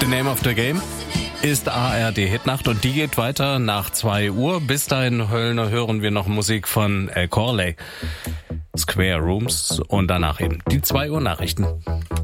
the Name of the Game ist ARD Hitnacht und die geht weiter nach 2 Uhr. Bis dahin hören wir noch Musik von Corley, Square Rooms und danach eben die 2 Uhr Nachrichten.